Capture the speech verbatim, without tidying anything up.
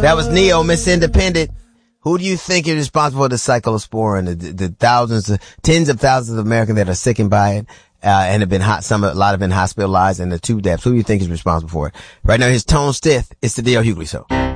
That was Neo, Miss Independent. Who do you think is responsible for the cyclosporin, the, the, the thousands, tens of thousands of Americans that are sickened by it, uh, and have been hot, some, a lot have been hospitalized, and the two deaths? Who do you think is responsible for it? Right now, here's Tone Stith. It's the D L Hughley Show.